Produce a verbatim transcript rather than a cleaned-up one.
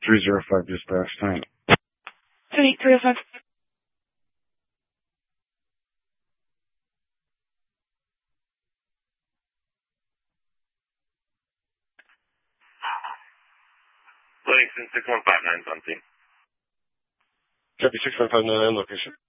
three zero five dispatch. Thanks. two eight three oh five. Livingston six one five nine something. Copy six one five nine, location.